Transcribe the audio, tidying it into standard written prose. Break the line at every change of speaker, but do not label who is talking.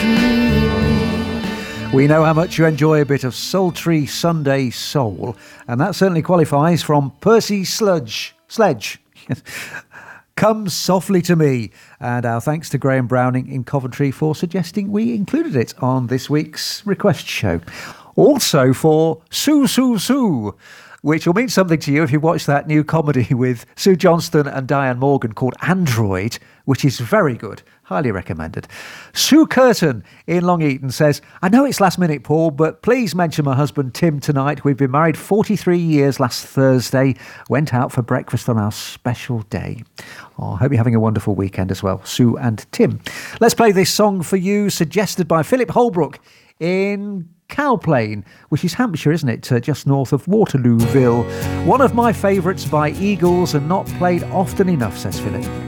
We know how much you enjoy a bit of sultry Sunday soul, and that certainly qualifies from Percy Sledge. Come Softly to Me, and our thanks to Graham Browning in Coventry for suggesting we included it on this week's request show. Also for Sue Sue Sue, which will mean something to you if you watch that new comedy with Sue Johnston and Diane Morgan called Android, which is very good. Highly recommended. Sue Curtin in Long Eaton says, I know it's last minute, Paul, but please mention my husband Tim tonight. We've been married 43 years last Thursday. Went out for breakfast on our special day. I hope you're having a wonderful weekend as well, Sue and Tim. Let's play this song for you, suggested by Philip Holbrook in Cowplain, which is Hampshire, isn't it? Just north of Waterlooville. One of my favourites by Eagles and not played often enough, says Philip.